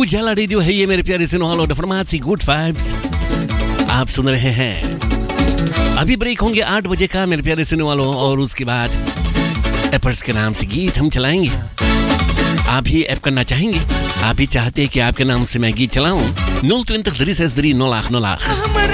उजाला रेडियो है ये मेरे प्यारे सुनो वालों, फरमासी गुड वाइब्स आप सुन रहे हैं। अभी ब्रेक होंगे 8 बजे का मेरे प्यारे सुनो वालों, और उसके बाद एपर्स के नाम से गीत हम चलाएंगे। आप भी ऐप करना चाहेंगे? आप भी चाहते हैं कि आपके नाम से मैं गीत चलाऊं? 020 363 08 08